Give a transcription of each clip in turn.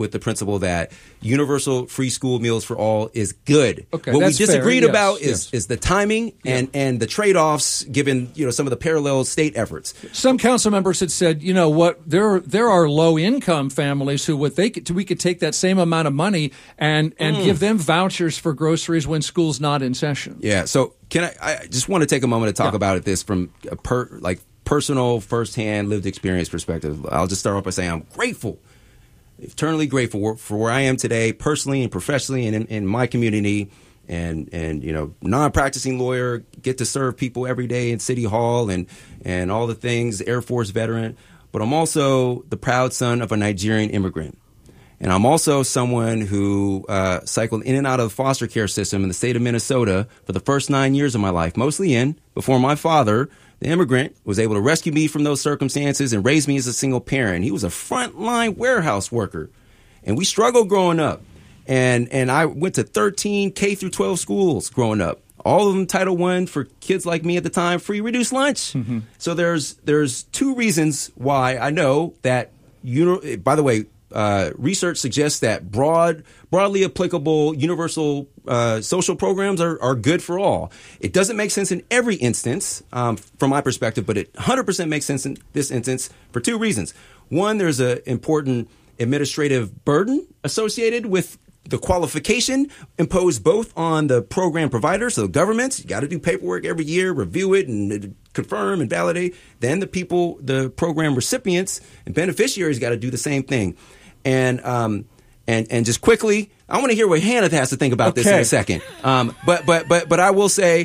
with the principle that universal free school meals for all is good. Okay, what we that's disagreed fair. about Yes. is the timing and the trade-offs given some of the parallel state efforts. Some council members had said, you know what, there are low-income families who we could take that same amount of money and give them vouchers for groceries when school's not in session. Yeah, so I just want to take a moment to talk about this from a personal, firsthand, lived experience perspective. I'll just start off by saying I'm grateful, eternally grateful for where I am today, personally and professionally, and in my community. And non-practicing lawyer, get to serve people every day in City Hall and all the things, Air Force veteran. But I'm also the proud son of a Nigerian immigrant. And I'm also someone who cycled in and out of the foster care system in the state of Minnesota for the first 9 years of my life, mostly before my father, the immigrant, was able to rescue me from those circumstances and raise me as a single parent. He was a frontline warehouse worker. And we struggled growing up. And I went to 13 K through 12 schools growing up. All of them Title I for kids like me at the time, free reduced lunch. Mm-hmm. So there's two reasons why I know that, by the way, research suggests that broadly applicable universal social programs are good for all. It doesn't make sense in every instance, from my perspective, but it 100% makes sense in this instance for two reasons. One, there's an important administrative burden associated with the qualification imposed both on the program provider, so governments, you got to do paperwork every year, review it and confirm and validate. Then the program recipients and beneficiaries got to do the same thing. And just quickly, I want to hear what Hannah has to think about this in a second. But I will say,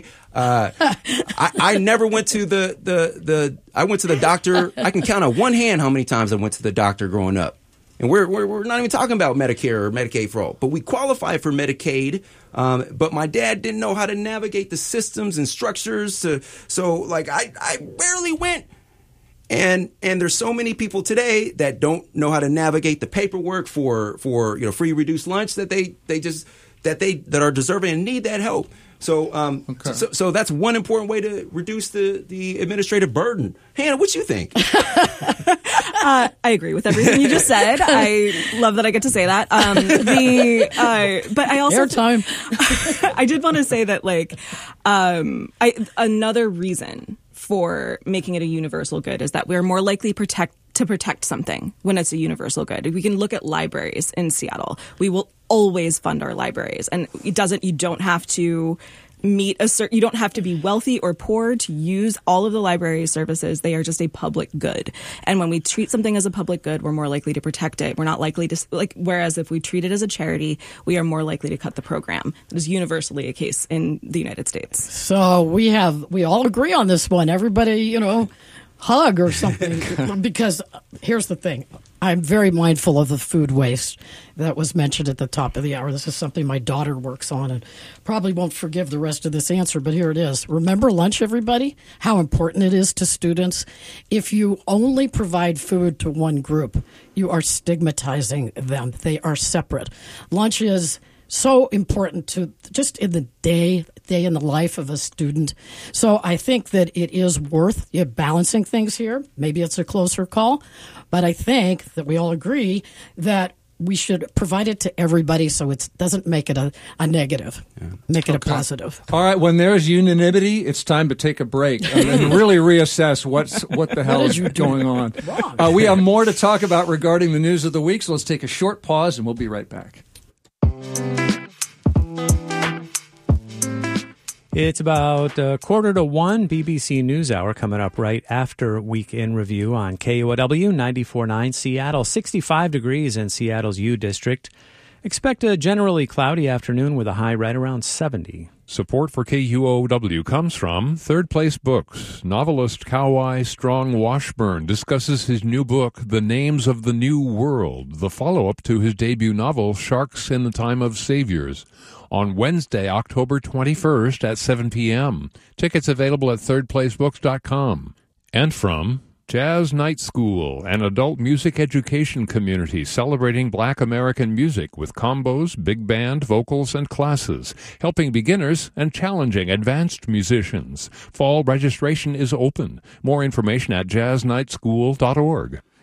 I never went to I went to the doctor. I can count on one hand how many times I went to the doctor growing up. And we're not even talking about Medicare or Medicaid for all, but we qualify for Medicaid. But my dad didn't know how to navigate the systems and structures. So I rarely went. And there's so many people today that don't know how to navigate the paperwork for free reduced lunch that that are deserving and need that help. So so that's one important way to reduce the administrative burden. Hannah, what you think? I agree with everything you just said. I love that I get to say that. But I also airtime. I did want to say that another reason for making it a universal good is that we're more likely to protect something when it's a universal good. We can look at libraries in Seattle. We will always fund our libraries, and you don't have to you don't have to be wealthy or poor to use all of the library services. They are just a public good. And when we treat something as a public good, we're more likely to protect it. We're not likely to, whereas if we treat it as a charity, we are more likely to cut the program. That is universally a case in the United States. So we all agree on this one. Everybody, hug or something. Because here's the thing. I'm very mindful of the food waste that was mentioned at the top of the hour. This is something my daughter works on and probably won't forgive the rest of this answer, but here it is. Remember lunch, everybody? How important it is to students. If you only provide food to one group, you are stigmatizing them. They are separate. Lunch is so important to just in the day in the life of a student. So I think that it is worth balancing things here. Maybe it's a closer call, but I think that we all agree that we should provide it to everybody so it doesn't make it a negative, make it a positive. All right, when there's unanimity, it's time to take a break and really reassess what the hell is going on. We have more to talk about regarding the news of the week, so let's take a short pause and we'll be right back. It's about 1:45 BBC NewsHour coming up right after Week in Review on KUOW 94.9 Seattle. 65 degrees in Seattle's U District. Expect a generally cloudy afternoon with a high right around 70. Support for KUOW comes from Third Place Books. Novelist Kauai Strong Washburn discusses his new book, The Names of the New World, the follow-up to his debut novel, Sharks in the Time of Saviors, on Wednesday, October 21st at 7 p.m. Tickets available at thirdplacebooks.com. And from Jazz Night School, an adult music education community celebrating Black American music with combos, big band, vocals, and classes, helping beginners and challenging advanced musicians. Fall registration is open. More information at jazznightschool.org.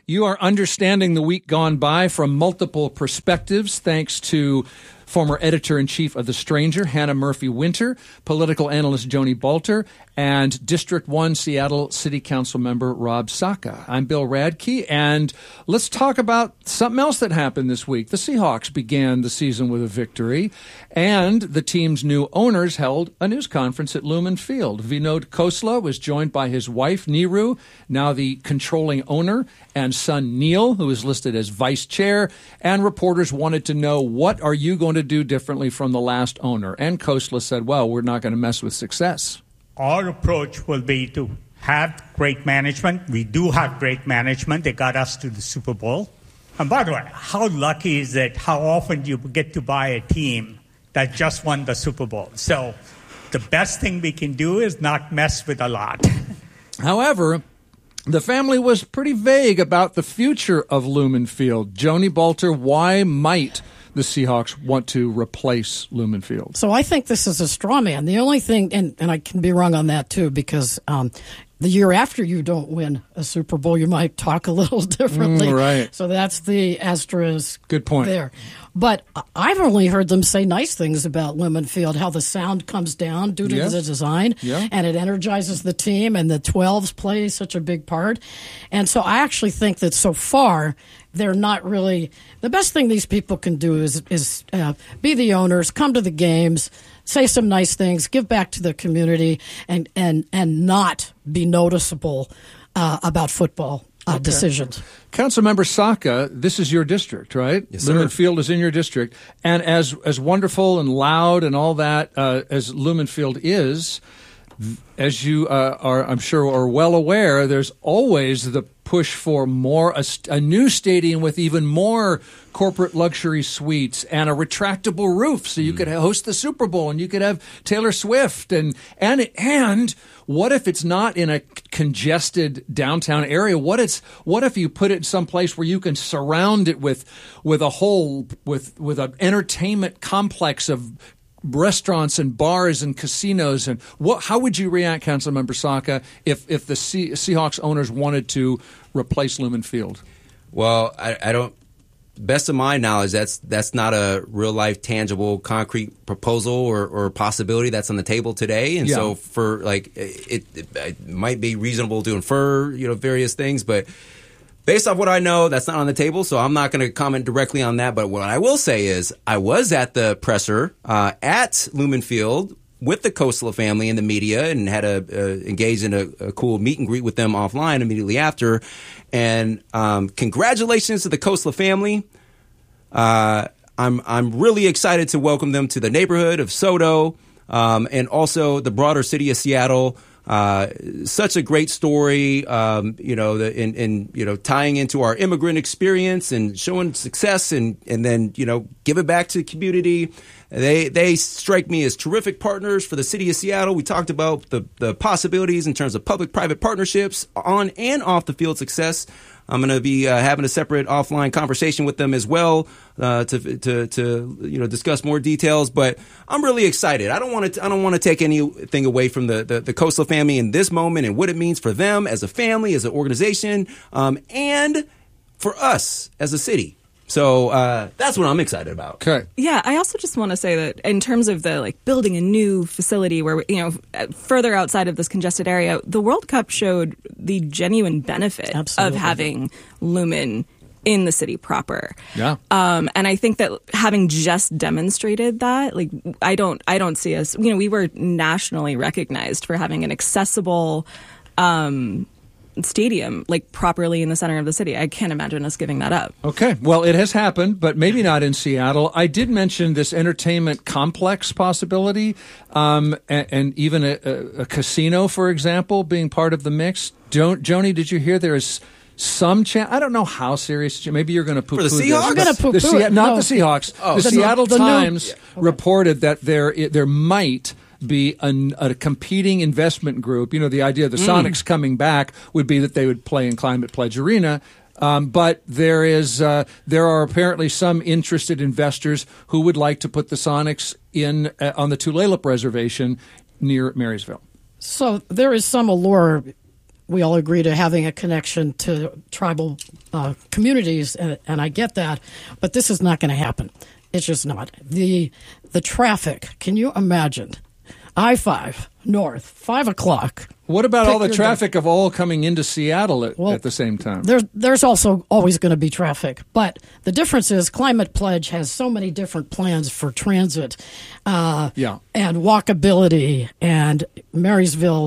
You are understanding the week gone by from multiple perspectives, thanks to former editor-in-chief of The Stranger, Hannah Murphy Winter, political analyst Joni Balter, and District 1 Seattle City Council member Rob Saka. I'm Bill Radke, and let's talk about something else that happened this week. The Seahawks began the season with a victory, and the team's new owners held a news conference at Lumen Field. Vinod Khosla was joined by his wife, Neeru, now the controlling owner, and son Neil, who is listed as vice chair, and reporters wanted to know, what are you going to do differently from the last owner? And Khosla said, well, we're not going to mess with success. Our approach will be to have great management. We do have great management. They got us to the Super Bowl. And by the way, how lucky is it? How often do you get to buy a team that just won the Super Bowl? So the best thing we can do is not mess with a lot. However, the family was pretty vague about the future of Lumen Field. Joni Balter, why might the Seahawks want to replace Lumen Field? So I think this is a straw man. The only thing, and I can be wrong on that too, because the year after you don't win a Super Bowl, you might talk a little differently. Right. So that's the asterisk. Good point. There. But I've only heard them say nice things about Lumen Field, how the sound comes down due to the design, and it energizes the team, and the 12s play such a big part. And so I actually think that so far they're not really – the best thing these people can do is be the owners, come to the games, say some nice things, give back to the community, and not be noticeable about football decisions. Councilmember Saka, this is your district, right? Yes, sir. Lumen Field is in your district. And as wonderful and loud and all that as Lumen Field is, as you are, I'm sure, are well aware, there's always the push for a new stadium with even more corporate luxury suites and a retractable roof, so you could host the Super Bowl and you could have Taylor Swift and what if it's not in a congested downtown area? What if you put it someplace where you can surround it with an entertainment complex of restaurants and bars and casinos? And how would you react, Councilmember Saka, if the Seahawks owners wanted to replace Lumen Field? Well, I don't. Best of my knowledge, that's not a real life, tangible, concrete proposal or possibility that's on the table today. And so, for it might be reasonable to infer, various things, but based off what I know, that's not on the table. So I'm not going to comment directly on that. But what I will say is, I was at the presser at Lumen Field with the Khosla family and the media, and had engaged in a cool meet and greet with them offline immediately after. And congratulations to the Khosla family. I'm really excited to welcome them to the neighborhood of SoDo, and also the broader city of Seattle. Such a great story, tying into our immigrant experience and showing success, and then give it back to the community. They strike me as terrific partners for the city of Seattle. We talked about the possibilities in terms of public-private partnerships on and off the field success. I'm going to be having a separate offline conversation with them as well to discuss more details. But I'm really excited. I don't want to take anything away from the Khosla family in this moment and what it means for them as a family, as an organization, and for us as a city. So that's what I'm excited about. Okay. Yeah, I also just want to say that in terms of the building a new facility where further outside of this congested area, the World Cup showed the genuine benefit of having Lumen in the city proper. Yeah. And I think that having just demonstrated that, I don't see us. We were nationally recognized for having an accessible stadium properly in the center of the city. I can't imagine us giving that up. Okay. Well, it has happened, but maybe not in Seattle. I did mention this entertainment complex possibility, and even a casino, for example, being part of the mix. Joni, did you hear there is some chance? I don't know how serious. Maybe you're going to poo-poo for the Seahawks. I'm going to poo-poo it. Not No. the Seahawks. Oh. The Seattle Times reported that there might be a competing investment group. The idea of the Sonics coming back would be that they would play in Climate Pledge Arena. But there are apparently some interested investors who would like to put the Sonics in on the Tulalip Reservation near Marysville. So there is some allure we all agree to having a connection to tribal communities, and I get that, but this is not going to happen. It's just not. The traffic, can you imagine? I-5 North, 5 o'clock. What about all the traffic of all coming into Seattle at the same time? There's also always going to be traffic. But the difference is Climate Pledge has so many different plans for transit and walkability. And Marysville,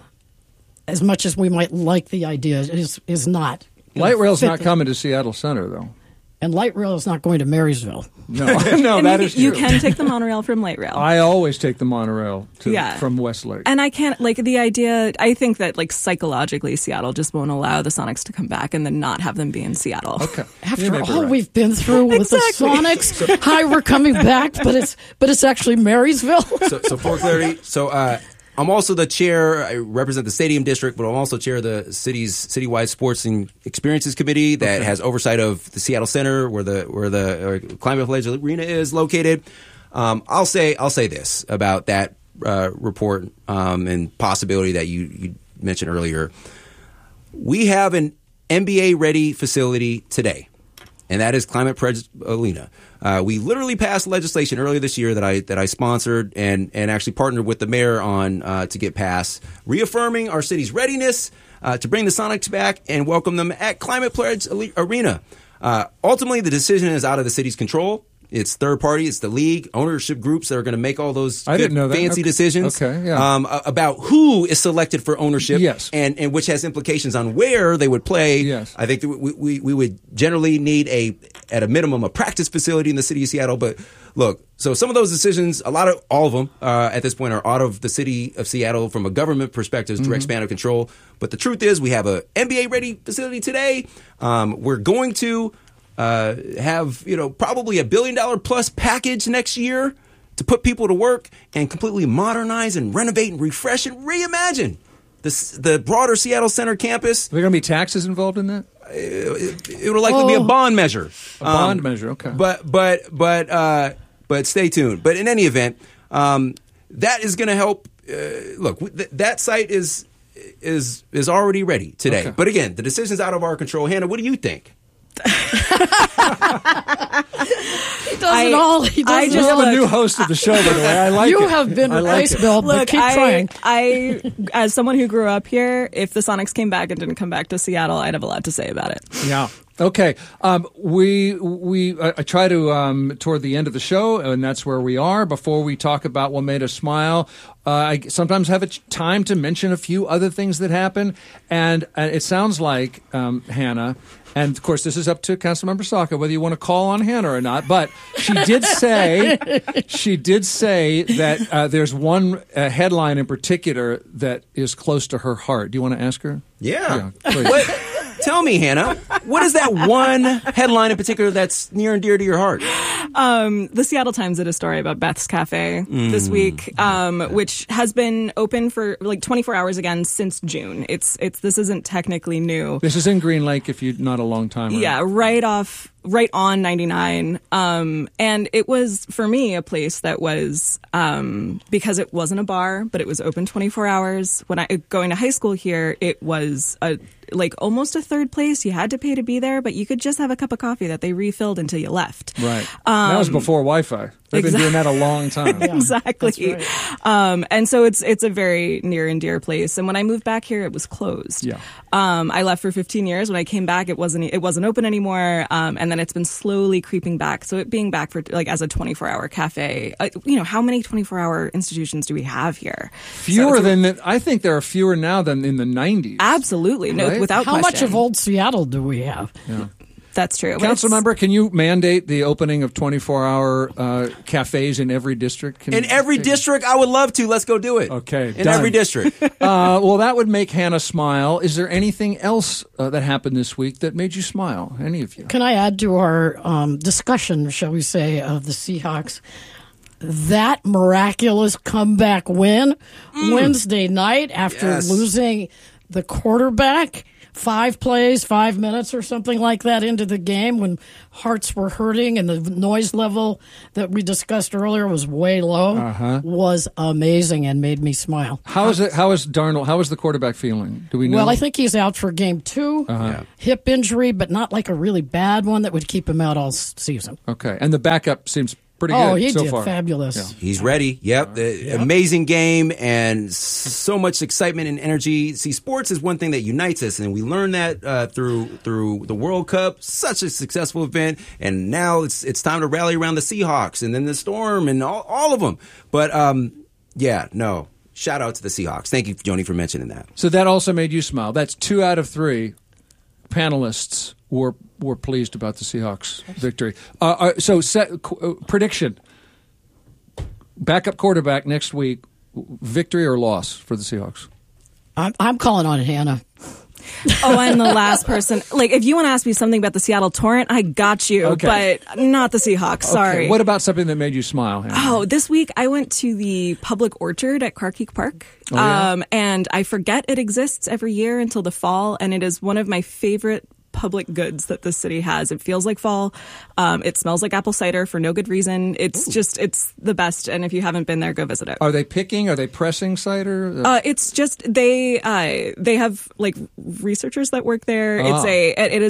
as much as we might like the idea, is not. Light rail's not coming to Seattle Center, though. And light rail is not going to Marysville. No, that is true. You can take the monorail from light rail. I always take the monorail from Westlake. And I can't, the idea, I think that, psychologically, Seattle just won't allow the Sonics to come back and then not have them be in Seattle. Okay. After all we've been through with the Sonics, hi, we're coming back, but it's actually Marysville. So for clarity, I'm also the chair. I represent the Stadium District, but I'm also chair of the city's citywide sports and experiences committee that has oversight of the Seattle Center, where the Climate Pledge Arena is located. I'll say this about that report and possibility that you mentioned earlier. We have an NBA-ready facility today, and that is Climate Pledge Arena. We literally passed legislation earlier this year that I sponsored and actually partnered with the mayor on to get passed, reaffirming our city's readiness to bring the Sonics back and welcome them at Climate Pledge Arena. Ultimately, the decision is out of the city's control. It's third party. It's the league, ownership groups that are going to make all those fancy decisions about who is selected for ownership, and which has implications on where they would play. Yes. I think that we would generally need at a minimum a practice facility in the city of Seattle. But look, so some of those decisions, all of them at this point are out of the city of Seattle from a government perspective, direct span of control. But the truth is we have a NBA ready facility today. We're going to have probably $1 billion plus package next year to put people to work and completely modernize and renovate and refresh and reimagine the broader Seattle Center campus. Are there going to be taxes involved in that? It will likely be a bond measure. A bond measure, okay. But stay tuned. But in any event, that is going to help. Look, that site is already ready today. Okay. But again, the decision's out of our control. Hannah, what do you think? He does it all. He does it all. You have a new host of the show, by the way. I like it. You have been replaced, Bill, but keep trying. I, as someone who grew up here, if the Sonics came back and didn't come back to Seattle, I'd have a lot to say about it. Yeah. Okay. I try to toward the end of the show, and that's where we are. Before we talk about what made us smile, I sometimes have a time to mention a few other things that happen, and it sounds like Hannah. And, of course, this is up to Councilmember Saka, whether you want to call on Hannah or not. But she did say that there's one headline in particular that is close to her heart. Do you want to ask her? Yeah. Please. Tell me, Hannah, what is that one headline in particular that's near and dear to your heart? The Seattle Times did a story about Beth's Cafe this week, which has been open for 24 hours again since June. This isn't technically new. This is in Green Lake, if you're not a long timer. Yeah, right on 99. And it was, for me, a place that was, because it wasn't a bar, but it was open 24 hours. When going to high school here, it was almost a third place. You had to pay to be there, but you could just have a cup of coffee that they refilled until you left. Right. That was before Wi-Fi. They've been doing that a long time. Yeah, exactly. Right. And so it's a very near and dear place. And when I moved back here, it was closed. Yeah. I left for 15 years. When I came back, it wasn't open anymore. And then it's been slowly creeping back. So it being back for as a 24-hour cafe. How many 24-hour institutions do we have here? Fewer I think there are fewer now than in the 90s. Absolutely. No, right? without question. How much of old Seattle do we have? Yeah. That's true. Councilmember, can you mandate the opening of 24-hour cafes in every district? In every district? I would love to. Let's go do it. Okay. In every district. Well, that would make Hannah smile. Is there anything else that happened this week that made you smile? Any of you? Can I add to our discussion, shall we say, of the Seahawks? That miraculous comeback win Wednesday night after losing the quarterback 5 plays, 5 minutes or something like that into the game when hearts were hurting and the noise level that we discussed earlier was way low, was amazing and made me smile. How is Darnold? How is the quarterback feeling? Do we know? Well, I think he's out for game 2. Hip injury, but not like a really bad one that would keep him out all season. Okay, and the backup seems pretty good he so did far. fabulous. Yeah. He's ready. Yep. Amazing game and so much excitement and energy. See, sports is one thing that unites us, and we learned that through the World Cup. Such a successful event, and now it's time to rally around the Seahawks and then the Storm and all of them. But shout out to the Seahawks. Thank you, Joni, for mentioning that. So that also made you smile. That's 2 out of 3 panelists were pleased about the Seahawks victory. Prediction: backup quarterback next week, victory or loss for the Seahawks? I'm calling on Hannah. Oh, I'm the last person. Like, if you want to ask me something about the Seattle Torrent, I got you, but not the Seahawks. Sorry. Okay. What about something that made you smile, Hannah? Oh, this week I went to the public orchard at Carkeek Park. And I forget it exists every year until the fall, and it is one of my favorite public goods that the city has. It feels like fall. It smells like apple cider for no good reason. It's the best. And if you haven't been there, go visit it. Are they picking? Are they pressing cider? It's just they have like researchers that work there. It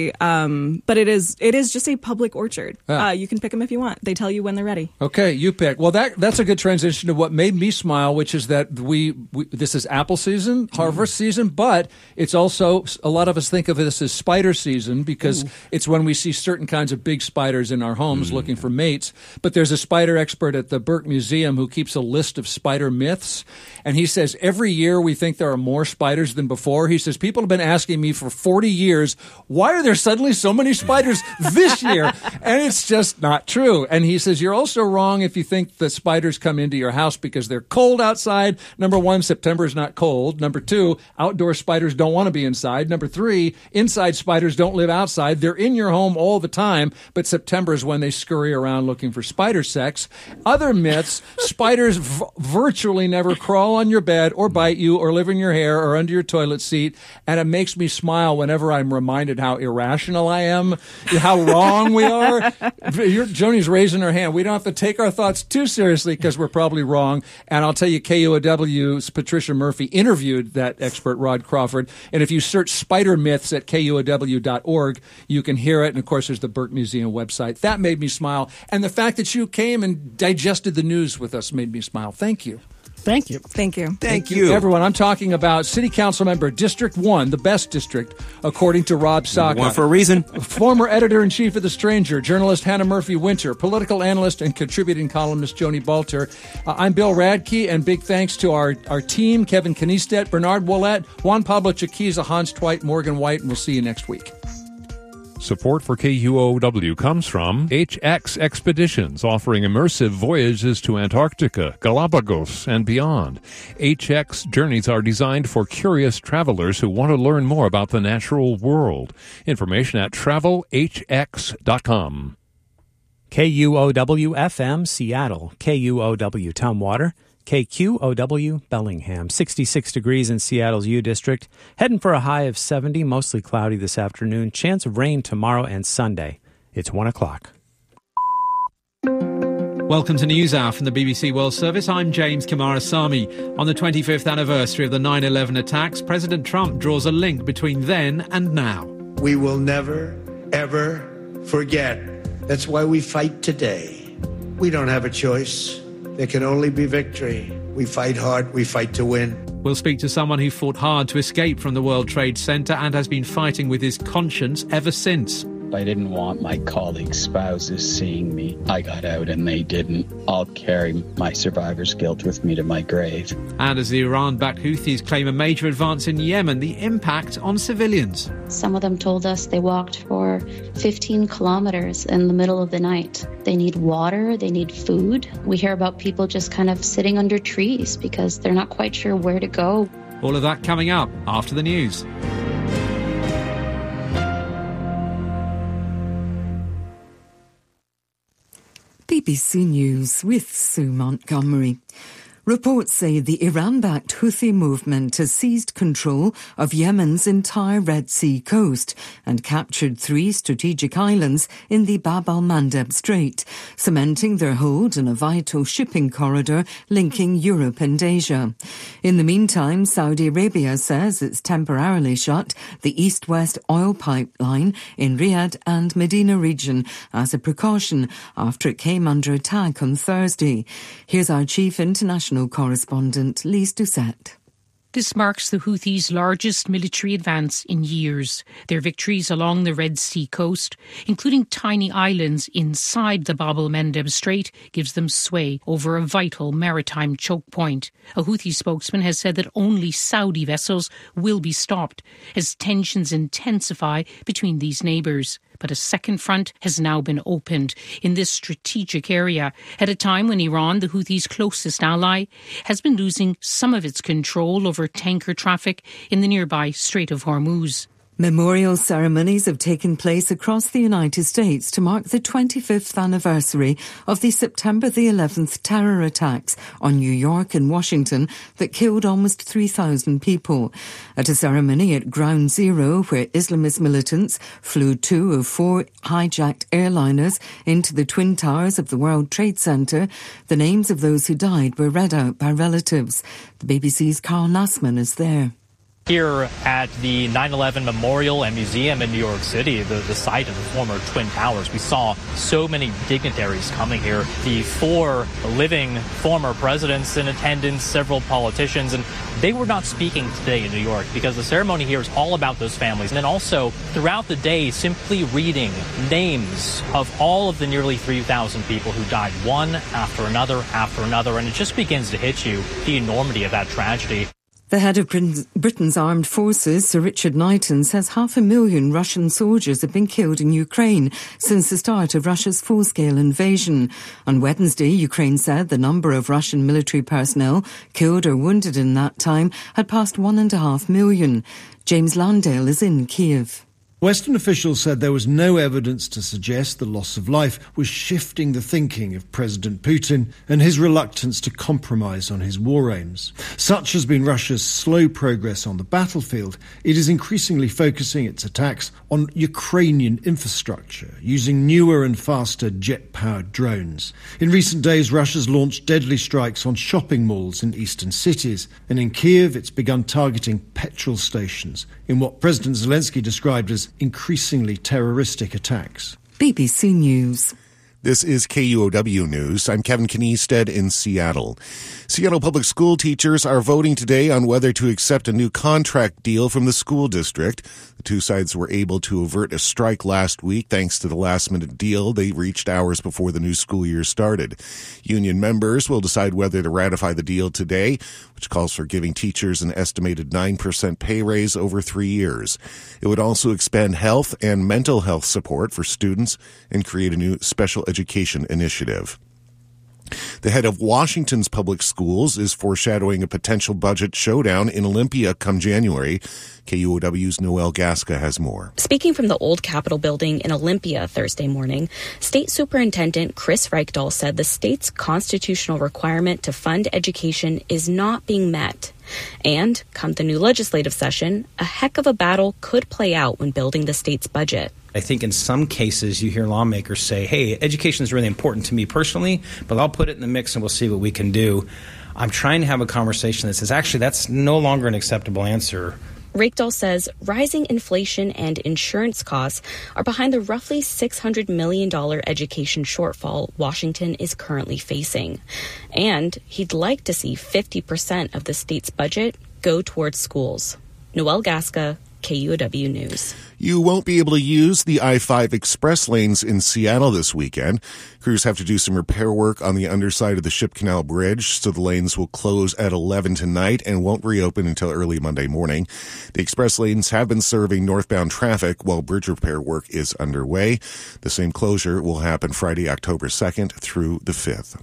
is just a public orchard. You can pick them if you want. They tell you when they're ready. Okay, you pick. Well, that's a good transition to what made me smile, which is that we this is apple season, harvest season, but it's also a lot of us think of this as spider season because it's when we see certain kinds of big spiders in our homes looking for mates. But there's a spider expert at the Burke Museum who keeps a list of spider myths, and he says every year we think there are more spiders than before. He says people have been asking me for 40 years, why are there suddenly so many spiders this year? And it's just not true. And he says you're also wrong if you think the spiders come into your house because they're cold outside. Number 1, September is not cold. Number 2, outdoor spiders don't want to be inside. Number 3, inside spiders don't live outside. They're in your home all the time, but September is when they scurry around looking for spider sex. Other myths, spiders virtually never crawl on your bed or bite you or live in your hair or under your toilet seat, and it makes me smile whenever I'm reminded how irrational I am, how wrong we are. Joni's raising her hand. We don't have to take our thoughts too seriously because we're probably wrong, and I'll tell you, KUOW's Patricia Murphy interviewed that expert, Rod Crawford, and if you search spider myths at KUOW.org, you can hear it. And of course, there's the Burke Museum website. That made me smile. And the fact that you came and digested the news with us made me smile. Thank you. Thank you. Thank you. Thank you. Everyone, I'm talking about City Council member District 1, the best district, according to Rob Saka. One for a reason. Former editor-in-chief of The Stranger, journalist Hannah Murphy-Winter, political analyst and contributing columnist Joni Balter. I'm Bill Radke, and big thanks to our team, Kevin Kniestedt, Bernard Ouellette, Juan Pablo Chiquiza, Hans Twite, Morgan White, and we'll see you next week. Support for KUOW comes from HX Expeditions, offering immersive voyages to Antarctica, Galapagos, and beyond. HX journeys are designed for curious travelers who want to learn more about the natural world. Information at travelhx.com. KUOW-FM, Seattle. KUOW, Tumwater. KQOW, Bellingham. 66 degrees in Seattle's U District. Heading for a high of 70, mostly cloudy this afternoon. Chance of rain tomorrow and Sunday. It's 1 o'clock. Welcome to NewsHour from the BBC World Service. I'm James Kamarasamy. On the 25th anniversary of the 9/11 attacks, President Trump draws a link between then and now. We will never, ever forget. That's why we fight today. We don't have a choice. There can only be victory. We fight hard, we fight to win. We'll speak to someone who fought hard to escape from the World Trade Center and has been fighting with his conscience ever since. I didn't want my colleagues' spouses seeing me. I got out and they didn't. I'll carry my survivor's guilt with me to my grave. And as the Iran-backed Houthis claim a major advance in Yemen, the impact on civilians. Some of them told us they walked for 15 kilometers in the middle of the night. They need water, they need food. We hear about people just kind of sitting under trees because they're not quite sure where to go. All of that coming up after the news. BBC News with Sue Montgomery. Reports say the Iran-backed Houthi movement has seized control of Yemen's entire Red Sea coast and captured 3 strategic islands in the Bab al-Mandeb Strait, cementing their hold on a vital shipping corridor linking Europe and Asia. In the meantime, Saudi Arabia says it's temporarily shut the east-west oil pipeline in Riyadh and Medina region as a precaution after it came under attack on Thursday. Here's our chief international correspondent, Lise Doucette. This marks the Houthis' largest military advance in years. Their victories along the Red Sea coast, including tiny islands inside the Bab el-Mandeb Strait, gives them sway over a vital maritime choke point. A Houthi spokesman has said that only Saudi vessels will be stopped as tensions intensify between these neighbours. But a second front has now been opened in this strategic area at a time when Iran, the Houthis' closest ally, has been losing some of its control over tanker traffic in the nearby Strait of Hormuz. Memorial ceremonies have taken place across the United States to mark the 25th anniversary of the September the 11th terror attacks on New York and Washington that killed almost 3,000 people. At a ceremony at Ground Zero, where Islamist militants flew 2 of 4 hijacked airliners into the Twin Towers of the World Trade Center, the names of those who died were read out by relatives. The BBC's Carl Nassman is there. Here at the 9/11 Memorial and Museum in New York City, the site of the former Twin Towers, we saw so many dignitaries coming here. The 4 living former presidents in attendance, several politicians, and they were not speaking today in New York because the ceremony here is all about those families. And then also throughout the day, simply reading names of all of the nearly 3,000 people who died one after another, and it just begins to hit you the enormity of that tragedy. The head of Britain's armed forces, Sir Richard Knighton, says 500,000 Russian soldiers have been killed in Ukraine since the start of Russia's full-scale invasion. On Wednesday, Ukraine said the number of Russian military personnel killed or wounded in that time had passed 1.5 million. James Landale is in Kiev. Western officials said there was no evidence to suggest the loss of life was shifting the thinking of President Putin and his reluctance to compromise on his war aims. Such has been Russia's slow progress on the battlefield. It is increasingly focusing its attacks on Ukrainian infrastructure, using newer and faster jet-powered drones. In recent days, Russia's launched deadly strikes on shopping malls in eastern cities, and in Kiev it's begun targeting petrol stations in what President Zelensky described as increasingly terroristic attacks. BBC News. This is KUOW News. I'm Kevin Kniested in Seattle. Seattle public school teachers are voting today on whether to accept a new contract deal from the school district. The two sides were able to avert a strike last week thanks to the last-minute deal they reached hours before the new school year started. Union members will decide whether to ratify the deal today, which calls for giving teachers an estimated 9% pay raise over 3 years. It would also expand health and mental health support for students and create a new special education initiative. The head of Washington's public schools is foreshadowing a potential budget showdown in Olympia come January. KUOW's Noelle Gasca has more. Speaking from the old Capitol building in Olympia Thursday morning, State Superintendent Chris Reichdahl said the state's constitutional requirement to fund education is not being met. And, come the new legislative session, a heck of a battle could play out when building the state's budget. I think in some cases you hear lawmakers say, hey, education is really important to me personally, but I'll put it in the mix and we'll see what we can do. I'm trying to have a conversation that says, actually, that's no longer an acceptable answer. Reichdahl says rising inflation and insurance costs are behind the roughly $600 million education shortfall Washington is currently facing. And he'd like to see 50% of the state's budget go towards schools. Noelle Gasca, KUOW News. You won't be able to use the I-5 express lanes in Seattle this weekend. Crews have to do some repair work on the underside of the Ship Canal Bridge, so the lanes will close at 11 tonight and won't reopen until early Monday morning. The express lanes have been serving northbound traffic while bridge repair work is underway. The same closure will happen Friday, October 2nd through the 5th.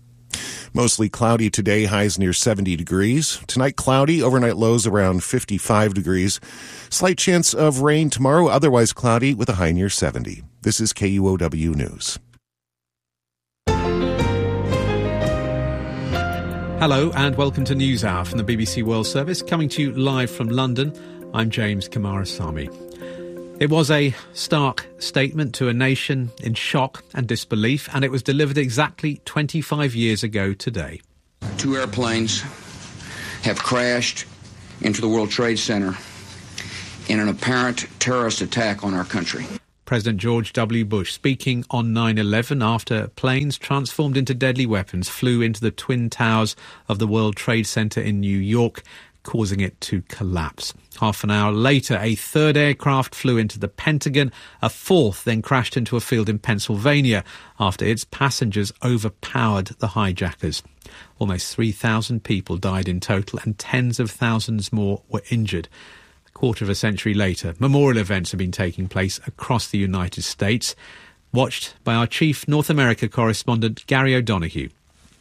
Mostly cloudy today, highs near 70 degrees. Tonight, cloudy, overnight lows around 55 degrees. Slight chance of rain tomorrow, otherwise cloudy with a high near 70. This is KUOW News. Hello and welcome to NewsHour from the BBC World Service, coming to you live from London. I'm James Kamarasamy. It was a stark statement to a nation in shock and disbelief, and it was delivered exactly 25 years ago today. 2 airplanes have crashed into the World Trade Center in an apparent terrorist attack on our country. President George W. Bush speaking on 9/11 after planes transformed into deadly weapons flew into the Twin Towers of the World Trade Center in New York, causing it to collapse. Half an hour later, a third aircraft flew into the Pentagon. A fourth then crashed into a field in Pennsylvania after its passengers overpowered the hijackers. Almost 3,000 people died in total and tens of thousands more were injured. Quarter of a century later, memorial events have been taking place across the United States, watched by our chief North America correspondent, Gary O'Donoghue.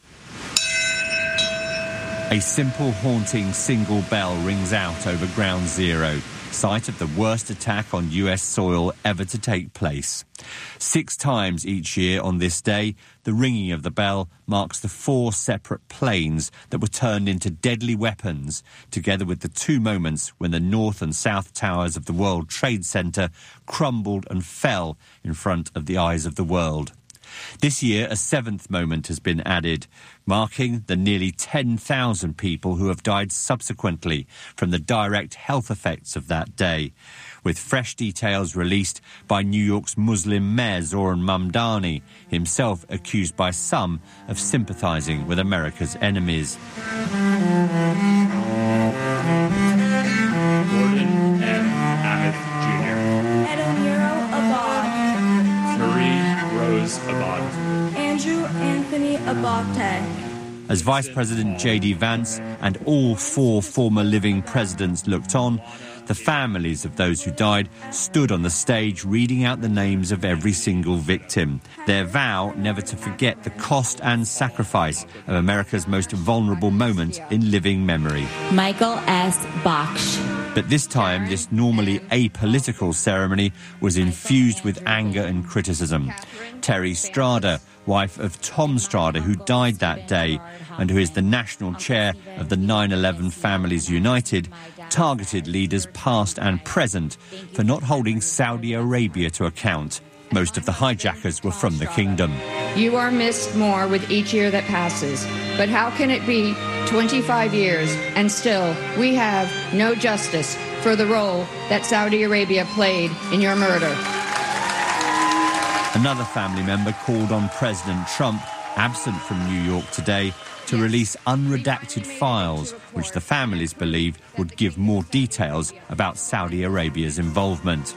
A simple, haunting single bell rings out over Ground Zero, site of the worst attack on US soil ever to take place. 6 times each year on this day, the ringing of the bell marks the 4 separate planes that were turned into deadly weapons, together with the 2 moments when the North and South Towers of the World Trade Center crumbled and fell in front of the eyes of the world. This year, a 7th moment has been added, marking the nearly 10,000 people who have died subsequently from the direct health effects of that day, with fresh details released by New York's Muslim mayor Zoran Mamdani, himself accused by some of sympathizing with America's enemies. Gordon M. Abbott Jr. Edomiro Abad. Marie Rose Abad. Andrew Anthony Abate. As Vice President J.D. Vance and all 4 former living presidents looked on, the families of those who died stood on the stage reading out the names of every single victim, their vow never to forget the cost and sacrifice of America's most vulnerable moment in living memory. Michael S. Baksh. But this time, this normally apolitical ceremony was infused with anger and criticism. Terry Strada, wife of Tom Strada, who died that day, and who is the national chair of the 9/11 Families United, targeted leaders past and present for not holding Saudi Arabia to account. Most of the hijackers were from the kingdom. You are missed more with each year that passes. But how can it be 25 years and still we have no justice for the role that Saudi Arabia played in your murder? Another family member called on President Trump, absent from New York today, to release unredacted files which the families believed would give more details about Saudi Arabia's involvement.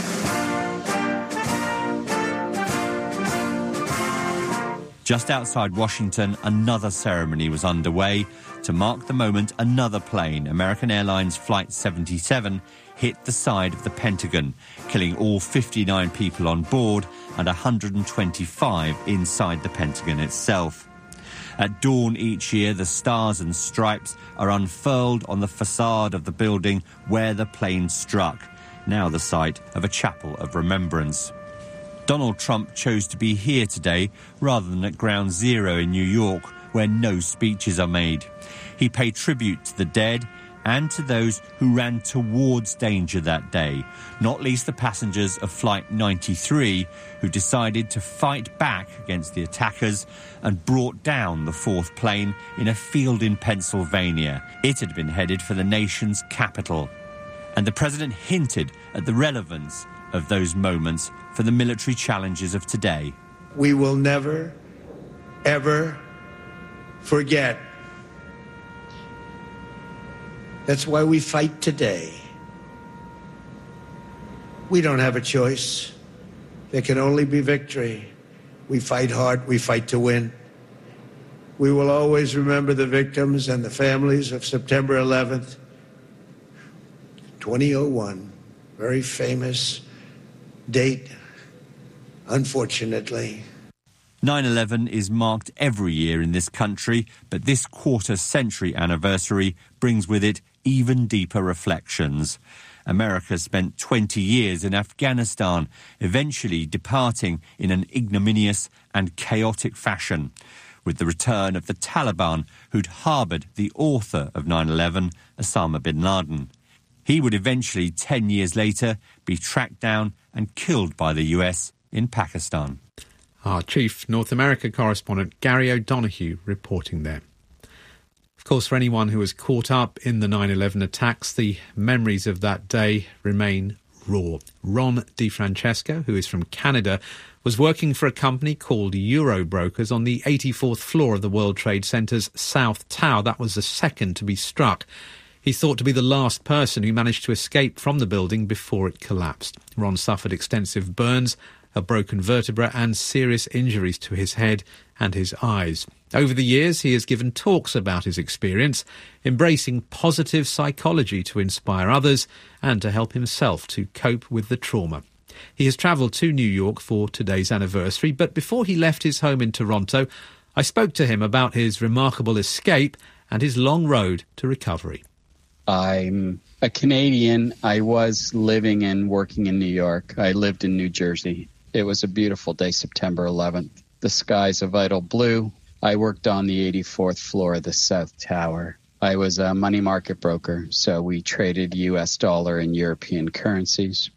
Just outside Washington, another ceremony was underway. To mark the moment, another plane, American Airlines Flight 77, hit the side of the Pentagon, killing all 59 people on board and 125 inside the Pentagon itself. At dawn each year, the stars and stripes are unfurled on the facade of the building where the plane struck, now the site of a chapel of remembrance. Donald Trump chose to be here today rather than at Ground Zero in New York, where no speeches are made. He paid tribute to the dead and to those who ran towards danger that day, not least the passengers of Flight 93, who decided to fight back against the attackers and brought down the 4th plane in a field in Pennsylvania. It had been headed for the nation's capital. And the president hinted at the relevance of those moments for the military challenges of today. We will never, ever forget. That's why we fight today. We don't have a choice. There can only be victory. We fight hard, we fight to win. We will always remember the victims and the families of September 11th, 2001. Very famous date, unfortunately. 9/11 is marked every year in this country, but this quarter-century anniversary brings with it even deeper reflections. America spent 20 years in Afghanistan, eventually departing in an ignominious and chaotic fashion. with the return of the Taliban, who'd harboured the author of 9/11, Osama bin Laden. He would eventually, 10 years later, be tracked down and killed by the US in Pakistan. Our chief North America correspondent, Gary O'Donoghue, reporting there. Of course, for anyone who was caught up in the 9/11 attacks, the memories of that day remain raw. Ron DeFrancesco, who is from Canada, was working for a company called Eurobrokers on the 84th floor of the World Trade Center's South Tower. That was the second to be struck. He's thought to be the last person who managed to escape from the building before it collapsed. Ron suffered extensive burns, a broken vertebra and serious injuries to his head and his eyes. Over the years, he has given talks about his experience, embracing positive psychology to inspire others and to help himself to cope with the trauma. He has travelled to New York for today's anniversary, but before he left his home in Toronto, I spoke to him about his remarkable escape and his long road to recovery. I'm a Canadian. I was living and working in New York. I lived in New Jersey. It was a beautiful day, September 11th. The skies a vital blue. I worked on the 84th floor of the South Tower. I was a money market broker, so we traded U.S. dollar and European currencies.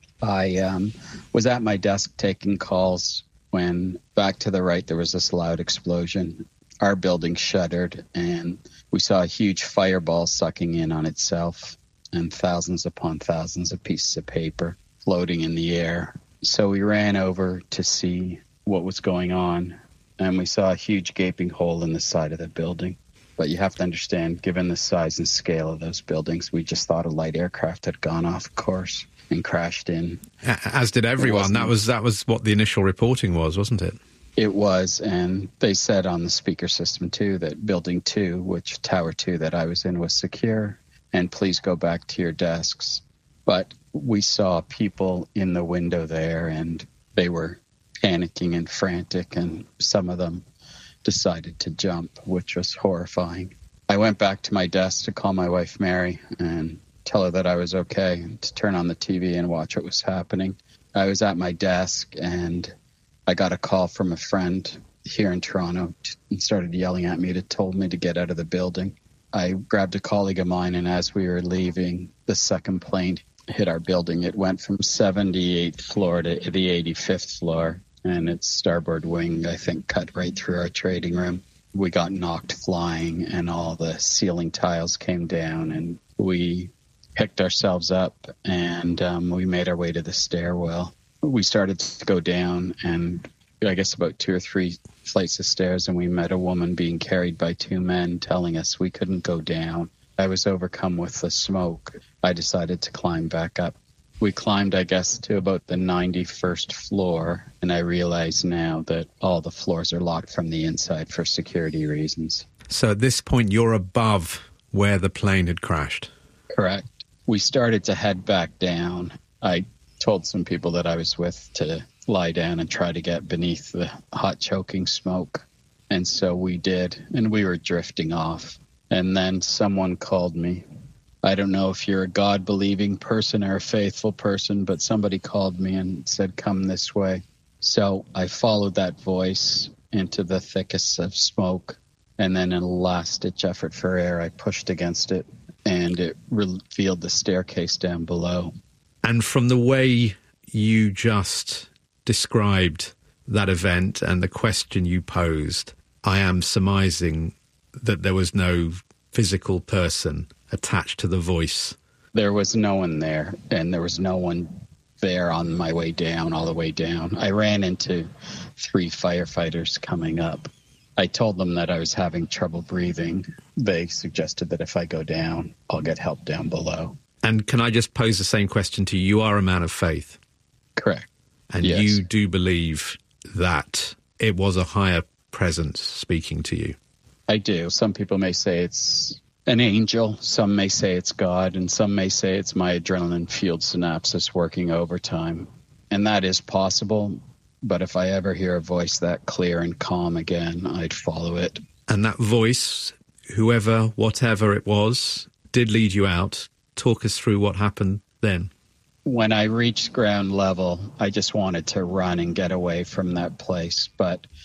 I was at my desk taking calls when back to the right there was this loud explosion. Our building shuddered, and we saw a huge fireball sucking in on itself and thousands upon thousands of pieces of paper floating in the air. So we ran over to see what was going on, and we saw a huge gaping hole in the side of the building. But you have to understand, given the size and scale of those buildings, we just thought a light aircraft had gone off course and crashed in. As did everyone. That was what the initial reporting was, wasn't it? It was, and they said on the speaker system, too, that Building 2, which Tower 2 that I was in, was secure, and please go back to your desks. But we saw people in the window there, and they were panicking and frantic, and some of them decided to jump, which was horrifying. I went back to my desk to call my wife, Mary, and tell her that I was okay, to turn on the TV and watch what was happening. I was at my desk, and I got a call from a friend here in Toronto and started yelling at me, told me to get out of the building. I grabbed a colleague of mine, and as we were leaving, the second plane hit our building. It went from 78th floor to the 85th floor, and its starboard wing, I think, cut right through our trading room. We got knocked flying, and all the ceiling tiles came down, and we picked ourselves up, and we made our way to the stairwell. We started to go down, and I guess about 2 or 3 flights of stairs, and we met a woman being carried by 2 men telling us we couldn't go down. I was overcome with the smoke. I decided to climb back up. We climbed, I guess, to about the 91st floor, and I realize now that all the floors are locked from the inside for security reasons. So at this point, you're above where the plane had crashed? Correct. We started to head back down. I told some people that I was with to lie down and try to get beneath the hot choking smoke. And so we did, and we were drifting off. And then someone called me. I don't know if you're a God-believing person or a faithful person, but somebody called me and said, come this way. So I followed that voice into the thickest of smoke. And then in a last-ditch effort for air, I pushed against it, and it revealed the staircase down below. And from the way you just described that event and the question you posed, I am surmising that there was no physical person attached to the voice. There was no one there, and there was no one there on my way down, all the way down. I ran into 3 firefighters coming up. I told them that I was having trouble breathing. They suggested that if I go down, I'll get help down below. And can I just pose the same question to you? You are a man of faith. Correct. And yes. You do believe that it was a higher presence speaking to you? I do. Some people may say it's an angel. Some may say it's God. And some may say it's my adrenaline-fueled synapses working overtime. And that is possible. But if I ever hear a voice that clear and calm again, I'd follow it. And that voice, whoever, whatever it was, did lead you out. Talk us through what happened then. When I reached ground level, I just wanted to run and get away from that place. But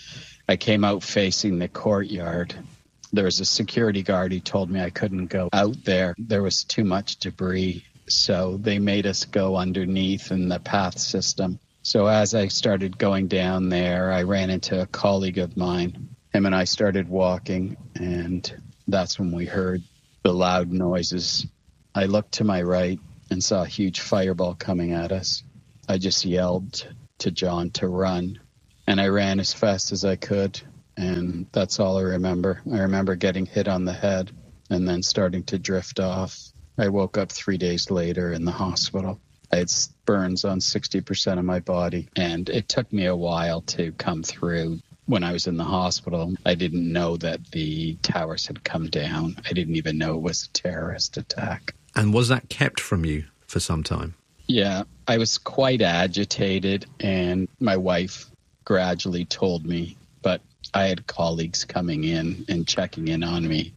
I came out facing the courtyard. There was a security guard who told me I couldn't go out there. There was too much debris. So they made us go underneath in the path system. So as I started going down there, I ran into a colleague of mine. Him and I started walking, and that's when we heard the loud noises. I looked to my right and saw a huge fireball coming at us. I just yelled to John to run, and I ran as fast as I could, and that's all I remember. I remember getting hit on the head and then starting to drift off. I woke up 3 days later in the hospital. I had burns on 60% of my body, and it took me a while to come through. When I was in the hospital, I didn't know that the towers had come down. I didn't even know it was a terrorist attack. And was that kept from you for some time? Yeah, I was quite agitated, and my wife gradually told me, but I had colleagues coming in and checking in on me,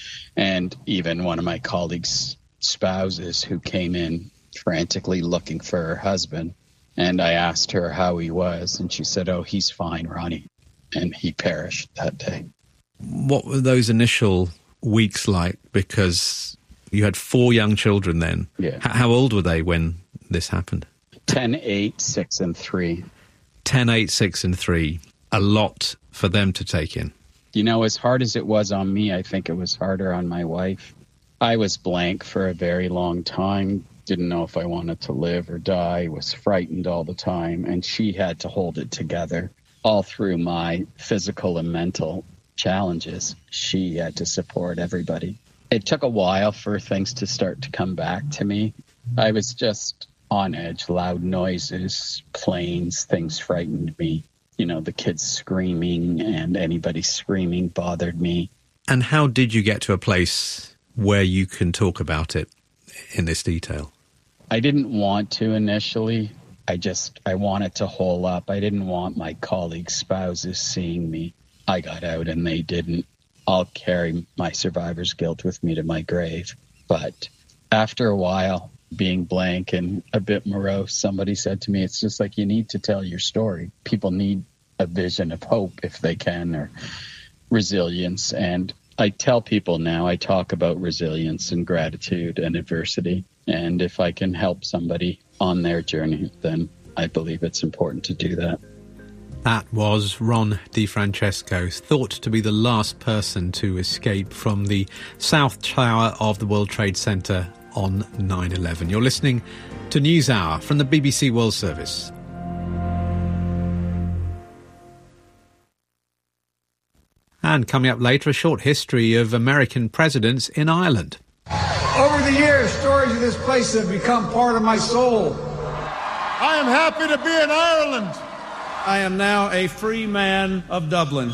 and even one of my colleagues' spouses who came in frantically looking for her husband, and I asked her how he was, and she said, "Oh, he's fine, Ronnie," and he perished that day. What were those initial weeks like? Because you had 4 young children then. Yeah. How old were they when this happened? 10, 8, 6, and 3. 10, 8, 6, and 3. A lot for them to take in. You know, as hard as it was on me, I think it was harder on my wife. I was blank for a very long time. Didn't know if I wanted to live or die. Was frightened all the time. And she had to hold it together. All through my physical and mental challenges, she had to support everybody. It took a while for things to start to come back to me. I was just on edge. Loud noises, planes, things frightened me. You know, the kids screaming and anybody screaming bothered me. And how did you get to a place where you can talk about it in this detail? I didn't want to initially. I wanted to hole up. I didn't want my colleagues' spouses seeing me. I got out and they didn't. I'll carry my survivor's guilt with me to my grave. But after a while, being blank and a bit morose, somebody said to me, it's just like, you need to tell your story. People need a vision of hope if they can, or resilience. And I tell people now, I talk about resilience and gratitude and adversity. And if I can help somebody on their journey, then I believe it's important to do that. That was Ron DeFrancesco, thought to be the last person to escape from the South Tower of the World Trade Center on 9/11. You're listening to NewsHour from the BBC World Service. And coming up later, a short history of American presidents in Ireland. Over the years, stories of this place have become part of my soul. I am happy to be in Ireland. I am now a free man of Dublin.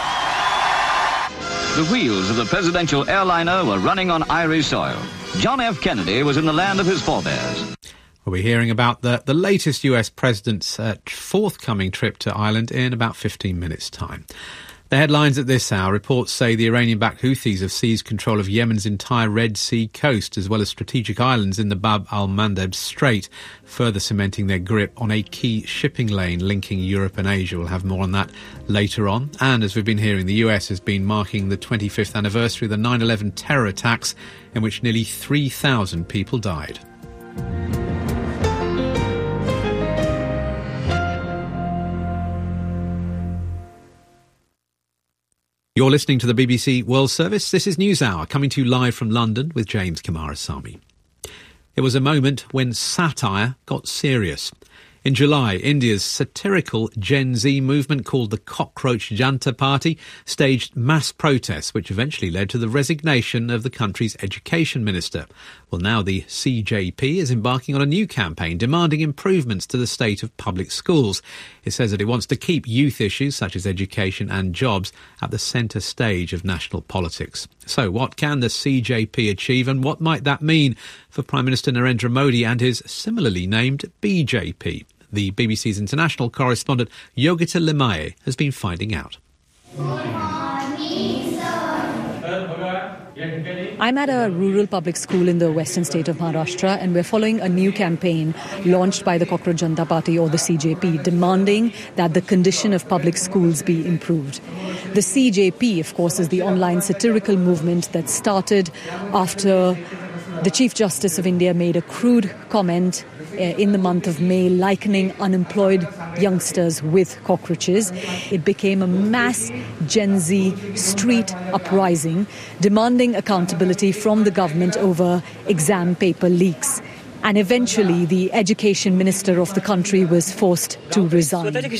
The wheels of the presidential airliner were running on Irish soil. John F. Kennedy was in the land of his forebears. We'll be hearing about the latest US president's forthcoming trip to Ireland in about 15 minutes' time. The headlines at this hour. Reports say the Iranian-backed Houthis have seized control of Yemen's entire Red Sea coast, as well as strategic islands in the Bab al-Mandeb Strait, further cementing their grip on a key shipping lane linking Europe and Asia. We'll have more on that later on. And as we've been hearing, the US has been marking the 25th anniversary of the 9/11 terror attacks, in which nearly 3,000 people died. You're listening to the BBC World Service. This is NewsHour, coming to you live from London with James Kamarasamy. It was a moment when satire got serious. In July, India's satirical Gen Z movement called the Cockroach Janta Party staged mass protests, which eventually led to the resignation of the country's education minister. Well, now the CJP is embarking on a new campaign demanding improvements to the state of public schools. It says that it wants to keep youth issues such as education and jobs at the centre stage of national politics. So what can the CJP achieve, and what might that mean for Prime Minister Narendra Modi and his similarly named BJP? The BBC's international correspondent Yogita Limaye has been finding out. I'm at a rural public school in the western state of Maharashtra, and we're following a new campaign launched by the Cockroach Janata Party, or the CJP, demanding that the condition of public schools be improved. The CJP, of course, is the online satirical movement that started after the Chief Justice of India made a crude comment in the month of May, likening unemployed youngsters with cockroaches. It became a mass Gen Z street uprising, demanding accountability from the government over exam paper leaks. And eventually, the education minister of the country was forced to resign. The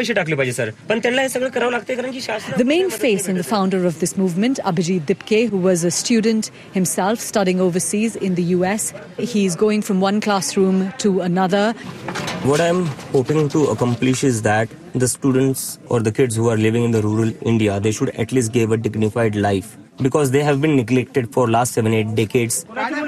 main face and the founder of this movement, Abhijit Dipke, who was a student himself studying overseas in the US, he's going from one classroom to another. What I'm hoping to accomplish is that the students or the kids who are living in the rural India, they should at least give a dignified life, because they have been neglected for last 7-8 decades.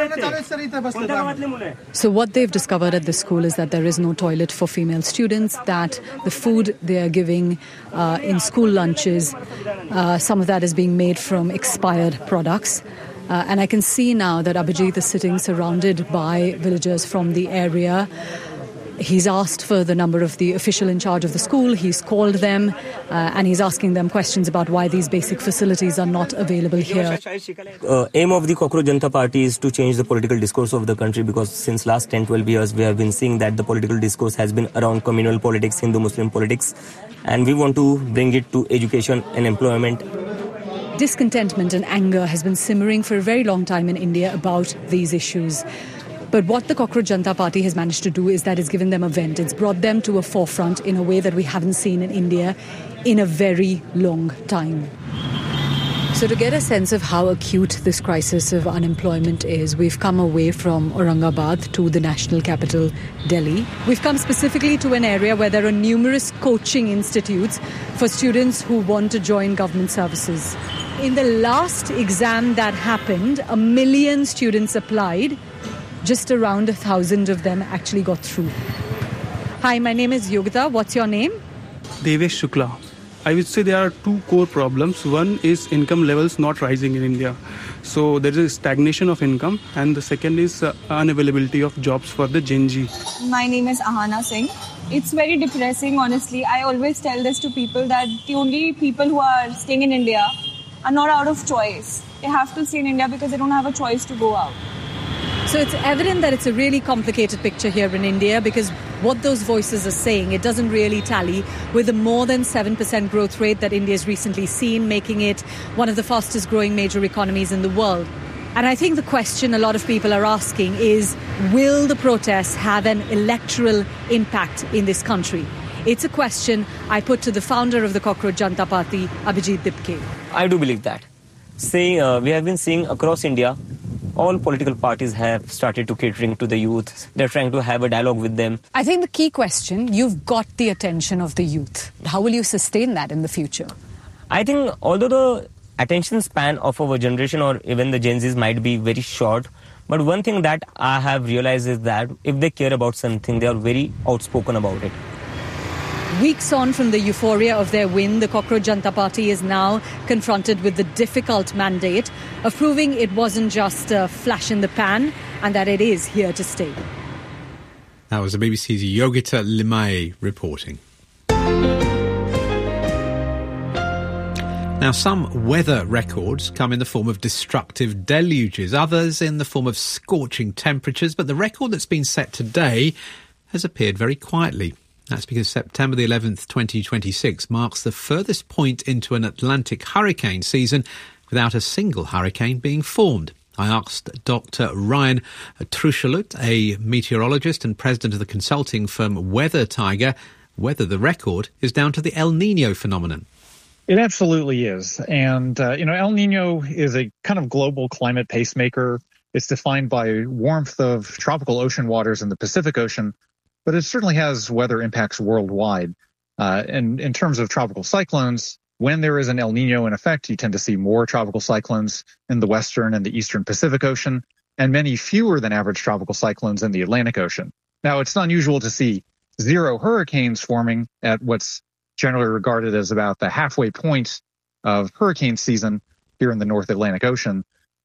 So what they've discovered at this school is that there is no toilet for female students, that the food they are giving in school lunches, some of that is being made from expired products. And I can see now that Abhijit is sitting surrounded by villagers from the area. He's asked for the number of the official in charge of the school. He's called them and he's asking them questions about why these basic facilities are not available here. Aim of the Cockroach Janata Party is to change the political discourse of the country, because since last 10-12 years we have been seeing that the political discourse has been around communal politics, Hindu-Muslim politics, and we want to bring it to education and employment. Discontentment and anger has been simmering for a very long time in India about these issues. But what the Cockroach Janata Party has managed to do is that it's given them a vent. It's brought them to a forefront in a way that we haven't seen in India in a very long time. So to get a sense of how acute this crisis of unemployment is, we've come away from Aurangabad to the national capital, Delhi. We've come specifically to an area where there are numerous coaching institutes for students who want to join government services. In the last exam that happened, 1 million students applied. Just around 1,000 of them actually got through. Hi, my name is Yogita. What's your name? Devesh Shukla. I would say there are two core problems. One is income levels not rising in India. So there is a stagnation of income. And the second is unavailability of jobs for the Gen Z. My name is Ahana Singh. It's very depressing, honestly. I always tell this to people that the only people who are staying in India are not out of choice. They have to stay in India because they don't have a choice to go out. So it's evident that it's a really complicated picture here in India, because what those voices are saying, it doesn't really tally with the more than 7% growth rate that India has recently seen, making it one of the fastest growing major economies in the world. And I think the question a lot of people are asking is, will the protests have an electoral impact in this country? It's a question I put to the founder of the Cockroach Janata Party, Abhijit Dipke. I do believe that. We have been seeing across India, all political parties have started to catering to the youth. They're trying to have a dialogue with them. I think the key question, you've got the attention of the youth. How will you sustain that in the future? I think although the attention span of our generation or even the Gen Zs might be very short, but one thing that I have realized is that if they care about something, they are very outspoken about it. Weeks on from the euphoria of their win, the Cockroach Janata Party is now confronted with the difficult mandate of proving it wasn't just a flash in the pan and that it is here to stay. That was the BBC's Yogita Limaye reporting. Now, some weather records come in the form of destructive deluges, others in the form of scorching temperatures, but the record that's been set today has appeared very quietly. That's because September the 11th, 2026 marks the furthest point into an Atlantic hurricane season without a single hurricane being formed. I asked Dr. Ryan Truschelut, a meteorologist and president of the consulting firm Weather Tiger, whether the record is down to the El Niño phenomenon. It absolutely is. And, El Niño is a kind of global climate pacemaker. It's defined by warmth of tropical ocean waters in the Pacific Ocean, but it certainly has weather impacts worldwide. And in terms of tropical cyclones, when there is an El Niño in effect, you tend to see more tropical cyclones in the western and the eastern Pacific Ocean, and many fewer than average tropical cyclones in the Atlantic Ocean. Now, it's unusual to see 0 hurricanes forming at what's generally regarded as about the halfway point of hurricane season here in the North Atlantic Ocean.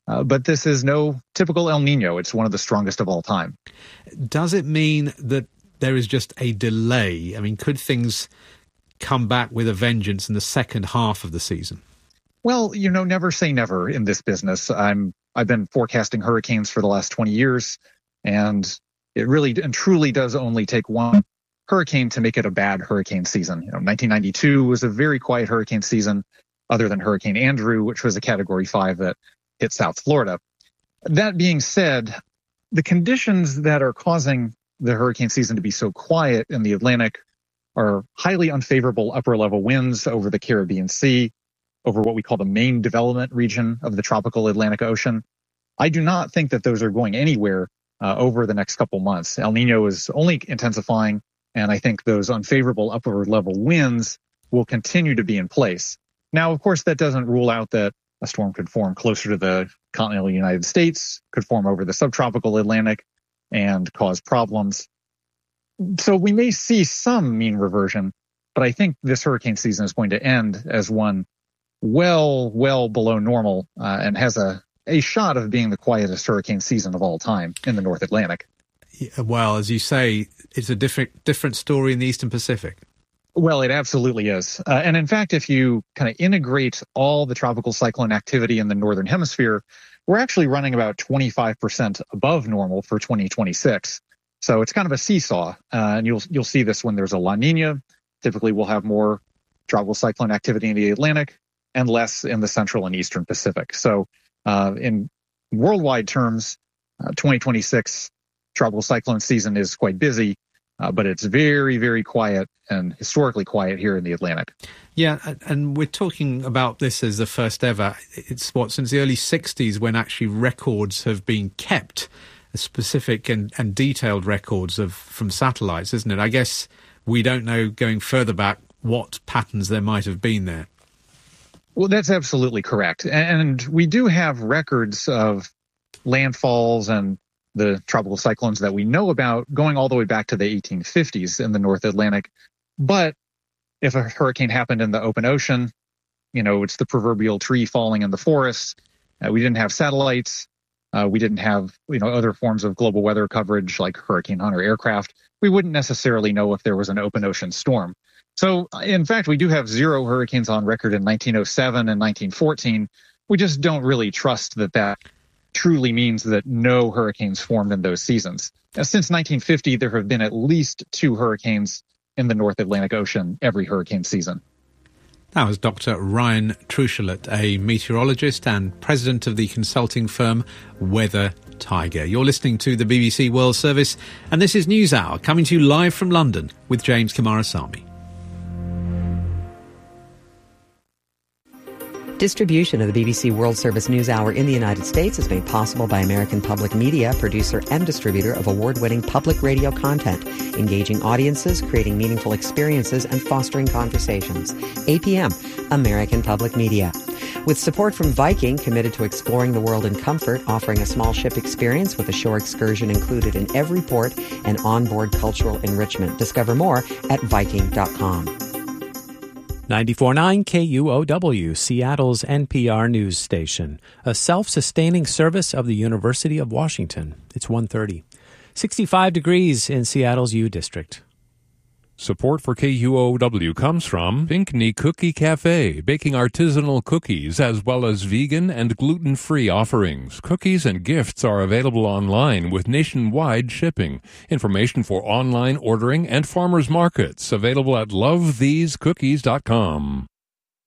But this is no typical El Nino. It's one of the strongest of all time. Does it mean that there is just a delay? I mean, could things come back with a vengeance in the second half of the season? Well, never say never in this business. I've been forecasting hurricanes for the last 20 years, and it really and truly does only take one hurricane to make it a bad hurricane season. 1992 was a very quiet hurricane season, other than Hurricane Andrew, which was a Category 5 that hit South Florida. That being said, the conditions that are causing the hurricane season to be so quiet in the Atlantic are highly unfavorable upper-level winds over the Caribbean Sea, over what we call the main development region of the tropical Atlantic Ocean. I do not think that those are going anywhere over the next couple months. El Nino is only intensifying, and I think those unfavorable upper-level winds will continue to be in place. Now, of course, that doesn't rule out that a storm could form closer to the continental United States, could form over the subtropical Atlantic, and cause problems. So we may see some mean reversion, but I think this hurricane season is going to end as one well below normal and has a shot of being the quietest hurricane season of all time in the North Atlantic. Well, as you say, it's a different story in the Eastern Pacific. Well, it absolutely is. And in fact, if you kind of integrate all the tropical cyclone activity in the Northern Hemisphere, we're actually running about 25% above normal for 2026. So it's kind of a seesaw. And you'll see this when there's a La Nina. Typically, we'll have more tropical cyclone activity in the Atlantic and less in the Central and Eastern Pacific. So in worldwide terms, 2026 tropical cyclone season is quite busy. But it's very, very quiet and historically quiet here in the Atlantic. Yeah, and we're talking about this as the first ever. It's since the early 60s when actually records have been kept, specific and detailed records from satellites, isn't it? I guess we don't know going further back what patterns there might have been there. Well, that's absolutely correct. And we do have records of landfalls and the tropical cyclones that we know about going all the way back to the 1850s in the North Atlantic. But if a hurricane happened in the open ocean, it's the proverbial tree falling in the forest. We didn't have satellites. We didn't have, other forms of global weather coverage like Hurricane Hunter aircraft. We wouldn't necessarily know if there was an open ocean storm. So, in fact, we do have 0 hurricanes on record in 1907 and 1914. We just don't really trust that truly means that no hurricanes formed in those seasons. Since 1950, there have been at least 2 hurricanes in the North Atlantic Ocean every hurricane season. That was Dr. Ryan Truschelet, a meteorologist and president of the consulting firm Weather Tiger. You're listening to the BBC World Service, and this is NewsHour, coming to you live from London with James Kamarasamy. Distribution of the BBC World Service NewsHour in the United States is made possible by American Public Media, producer and distributor of award-winning public radio content, engaging audiences, creating meaningful experiences, and fostering conversations. APM, American Public Media. With support from Viking, committed to exploring the world in comfort, offering a small ship experience with a shore excursion included in every port and onboard cultural enrichment. Discover more at Viking.com. 94.9 KUOW, Seattle's NPR news station, a self-sustaining service of the University of Washington. It's 1:30. 65 degrees in Seattle's U District. Support for KUOW comes from Pinckney Cookie Cafe, baking artisanal cookies as well as vegan and gluten-free offerings. Cookies and gifts are available online with nationwide shipping. Information for online ordering and farmers markets available at lovethesecookies.com.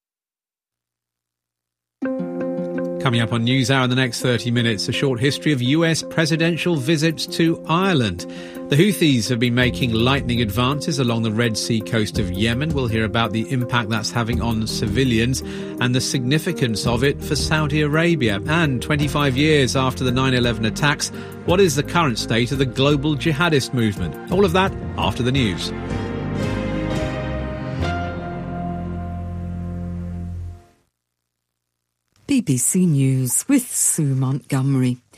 Coming up on NewsHour in the next 30 minutes, a short history of US presidential visits to Ireland. The Houthis have been making lightning advances along the Red Sea coast of Yemen. We'll hear about the impact that's having on civilians and the significance of it for Saudi Arabia. And 25 years after the 9/11 attacks, what is the current state of the global jihadist movement? All of that after the news. BBC News with Sue Montgomery.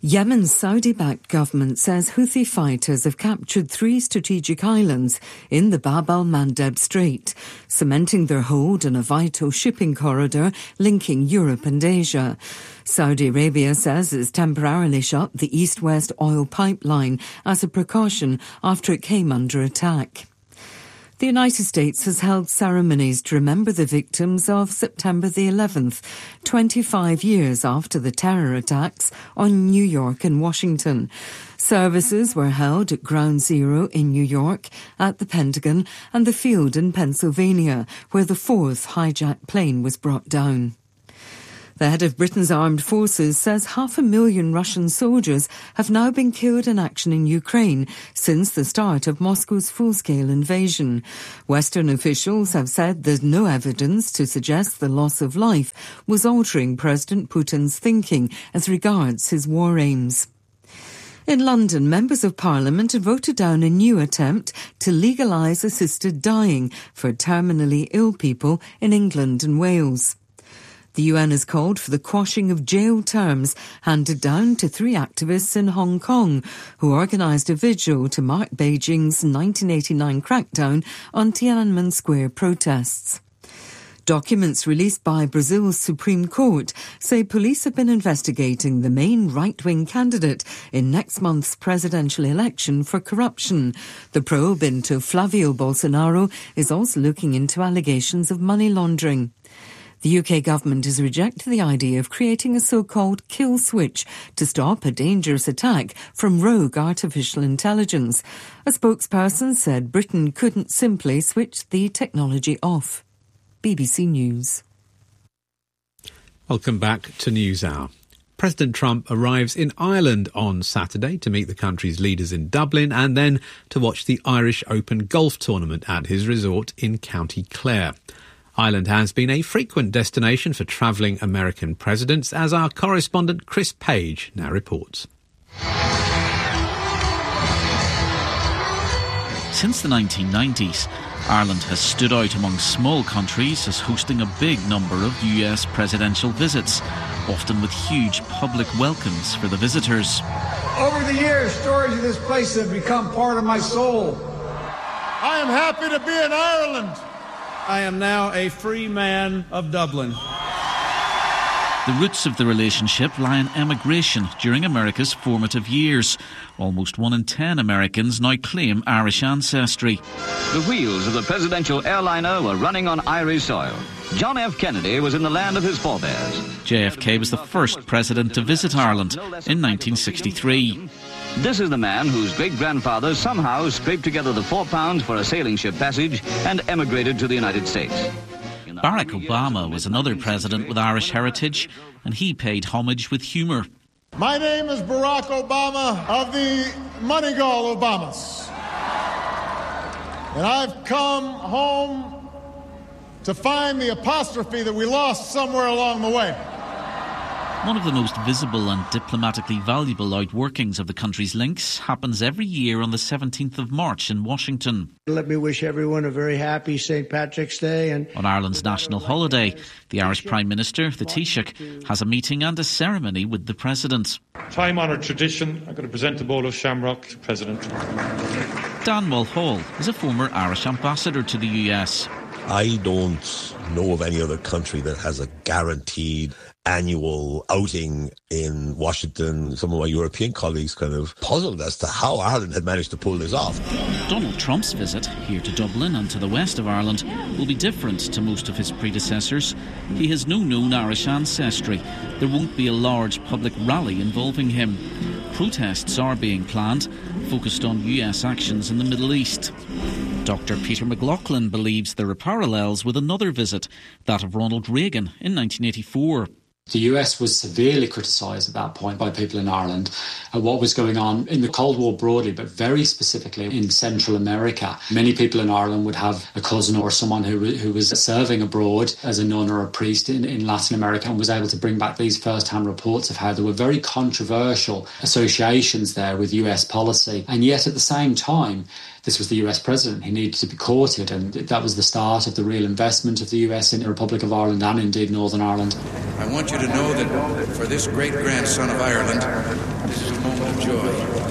Yemen's Saudi-backed government says Houthi fighters have captured 3 strategic islands in the Bab al-Mandeb Strait, cementing their hold on a vital shipping corridor linking Europe and Asia. Saudi Arabia says it's temporarily shut the east-west oil pipeline as a precaution after it came under attack. The United States has held ceremonies to remember the victims of September the 11th, 25 years after the terror attacks on New York and Washington. Services were held at Ground Zero in New York, at the Pentagon, and the field in Pennsylvania, where the 4th hijacked plane was brought down. The head of Britain's armed forces says 500,000 Russian soldiers have now been killed in action in Ukraine since the start of Moscow's full-scale invasion. Western officials have said there's no evidence to suggest the loss of life was altering President Putin's thinking as regards his war aims. In London, members of Parliament have voted down a new attempt to legalise assisted dying for terminally ill people in England and Wales. The UN has called for the quashing of jail terms handed down to 3 activists in Hong Kong who organised a vigil to mark Beijing's 1989 crackdown on Tiananmen Square protests. Documents released by Brazil's Supreme Court say police have been investigating the main right-wing candidate in next month's presidential election for corruption. The probe into Flavio Bolsonaro is also looking into allegations of money laundering. The UK government has rejected the idea of creating a so-called kill switch to stop a dangerous attack from rogue artificial intelligence. A spokesperson said Britain couldn't simply switch the technology off. BBC News. Welcome back to NewsHour. President Trump arrives in Ireland on Saturday to meet the country's leaders in Dublin and then to watch the Irish Open golf tournament at his resort in County Clare. Ireland has been a frequent destination for travelling American presidents, as our correspondent Chris Page now reports. Since the 1990s, Ireland has stood out among small countries as hosting a big number of US presidential visits, often with huge public welcomes for the visitors. Over the years, stories of this place have become part of my soul. I am happy to be in Ireland. I am now a free man of Dublin. The roots of the relationship lie in emigration during America's formative years. Almost 1 in 10 Americans now claim Irish ancestry. The wheels of the presidential airliner were running on Irish soil. John F. Kennedy was in the land of his forebears. JFK was the first president to visit Ireland in 1963. This is the man whose great-grandfather somehow scraped together the £4 for a sailing ship passage and emigrated to the United States. Barack Obama was another president with Irish heritage, and he paid homage with humour. My name is Barack Obama of the Moneygall Obamas. And I've come home to find the apostrophe that we lost somewhere along the way. One of the most visible and diplomatically valuable outworkings of the country's links happens every year on the 17th of March in Washington. Let me wish everyone a very happy St. Patrick's Day. And on Ireland's national holiday, the Irish Prime Minister, the Taoiseach, has a meeting and a ceremony with the President. Time-honoured tradition, I'm going to present a bowl of shamrock to the President. Dan Mulhall is a former Irish ambassador to the US. I don't know of any other country that has a guaranteed annual outing in Washington. Some of my European colleagues kind of puzzled as to how Ireland had managed to pull this off. Donald Trump's visit here to Dublin and to the west of Ireland will be different to most of his predecessors. He has no known Irish ancestry. There won't be a large public rally involving him. Protests are being planned, focused on US actions in the Middle East. Dr. Peter McLaughlin believes there are parallels with another visit, that of Ronald Reagan in 1984. The US was severely criticised at that point by people in Ireland at what was going on in the Cold War broadly, but very specifically in Central America. Many people in Ireland would have a cousin or someone who was serving abroad as a nun or a priest in Latin America and was able to bring back these first-hand reports of how there were very controversial associations there with US policy. And yet at the same time, this was the US president. He needed to be courted, and that was the start of the real investment of the US in the Republic of Ireland and indeed Northern Ireland. I want you to know that for this great-grandson of Ireland, this is a moment of joy.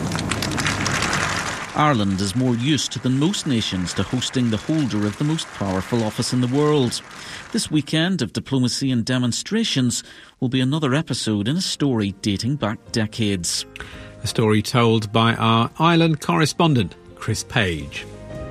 Ireland is more used than most nations to hosting the holder of the most powerful office in the world. This weekend of diplomacy and demonstrations will be another episode in a story dating back decades. A story told by our Ireland correspondent, Chris Page.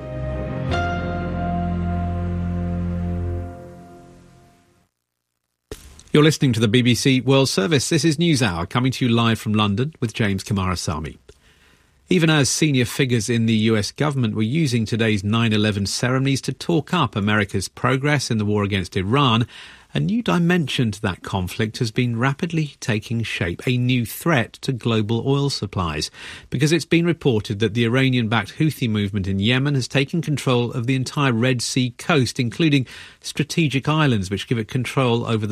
You're listening to the BBC World Service. This is NewsHour, coming to you live from London with James Kamarasamy. Even as senior figures in the US government were using today's 9/11 ceremonies to talk up America's progress in the war against Iran, a new dimension to that conflict has been rapidly taking shape, a new threat to global oil supplies, because it's been reported that the Iranian-backed Houthi movement in Yemen has taken control of the entire Red Sea coast, including strategic islands which give it control over the